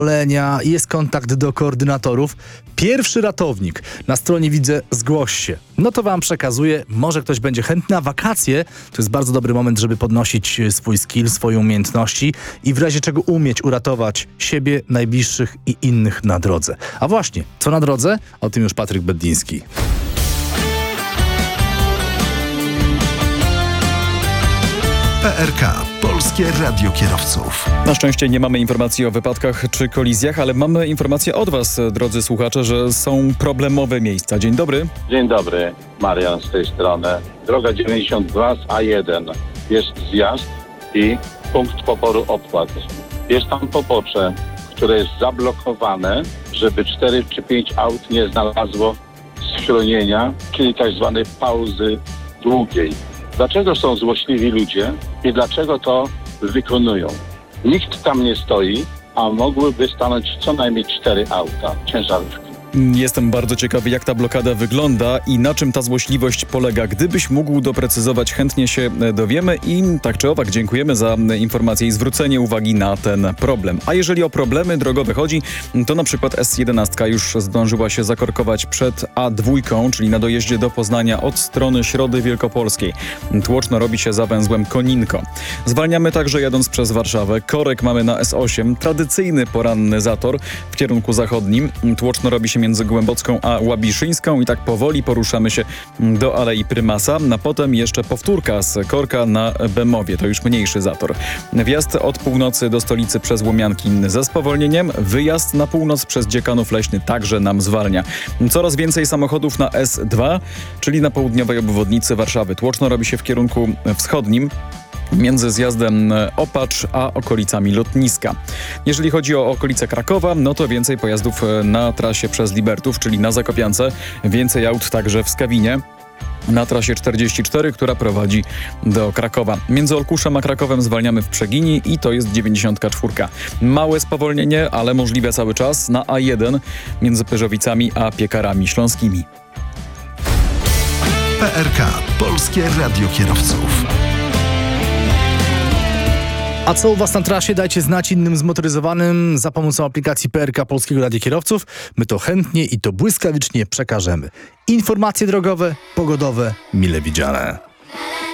jest kontakt do koordynatorów. Pierwszy ratownik. Na stronie widzę zgłoś się. No to wam przekazuję. Może ktoś będzie chętny na wakacje. To jest bardzo dobry moment, żeby podnosić swój skill, swoje umiejętności i w razie czego umieć uratować siebie, najbliższych i innych na drodze. A właśnie, co na drodze? O tym już Patryk Bedliński. PRK, Polskie Radio Kierowców. Na szczęście nie mamy informacji o wypadkach czy kolizjach, ale mamy informacje od was, drodzy słuchacze, że są problemowe miejsca. Dzień dobry. Dzień dobry, Marian z tej strony. Droga 92 z A1. Jest zjazd i punkt poboru opłat. Jest tam pobocze, które jest zablokowane, żeby 4 czy 5 aut nie znalazło schronienia, czyli tak zwanej pauzy długiej. Dlaczego są złośliwi ludzie i dlaczego to wykonują? Nikt tam nie stoi, a mogłyby stanąć co najmniej 4 auta ciężarówki. Jestem bardzo ciekawy, jak ta blokada wygląda i na czym ta złośliwość polega. Gdybyś mógł doprecyzować, chętnie się dowiemy i tak czy owak dziękujemy za informację i zwrócenie uwagi na ten problem. A jeżeli o problemy drogowe chodzi, to na przykład S11 już zdążyła się zakorkować przed A2, czyli na dojeździe do Poznania od strony Środy Wielkopolskiej. Tłoczno robi się za węzłem Koninko. Zwalniamy także jadąc przez Warszawę. Korek mamy na S8, tradycyjny poranny zator w kierunku zachodnim. Tłoczno robi się między Głębocką a Łabiszyńską i tak powoli poruszamy się do Alei Prymasa, a potem jeszcze powtórka z korka na Bemowie, to już mniejszy zator. Wjazd od północy do stolicy przez Łomianki ze spowolnieniem, wyjazd na północ przez Dziekanów Leśny także nam zwalnia. Coraz więcej samochodów na S2, czyli na południowej obwodnicy Warszawy. Tłoczno robi się w kierunku wschodnim, między zjazdem Opacz a okolicami lotniska. Jeżeli chodzi o okolice Krakowa, no to więcej pojazdów na trasie przez Libertów, czyli na Zakopiance. Więcej aut także w Skawinie. Na trasie 44, która prowadzi do Krakowa. Między Olkuszem a Krakowem zwalniamy w Przegini i to jest 94. Małe spowolnienie, ale możliwe cały czas na A1 między Pyrzowicami a Piekarami Śląskimi. PRK, Polskie Radio Kierowców. A co u was na trasie? Dajcie znać innym zmotoryzowanym za pomocą aplikacji PRK Polskiego Radia Kierowców. My to chętnie i to błyskawicznie przekażemy. Informacje drogowe, pogodowe, mile widziane.